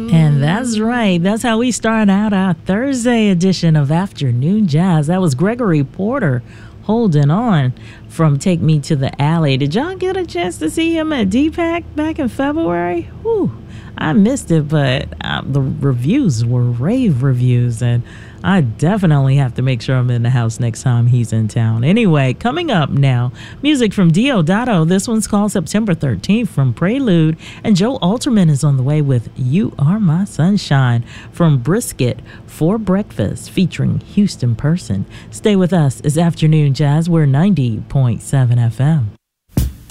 And that's right. That's how we start out our Thursday edition of Afternoon Jazz. That was Gregory Porter holding on from Take Me to the Alley. Did y'all get a chance to see him at DPAC back in February? Whew, I missed it, but the reviews were rave reviews, and I definitely have to make sure I'm in the house next time he's in town. Anyway, coming up now, music from Diodato. This one's called September 13th from Prelude, and Joe Alterman is on the way with You Are My Sunshine from Brisket for Breakfast featuring Houston Person. Stay with us. It's Afternoon Jazz. We're 90.7 FM.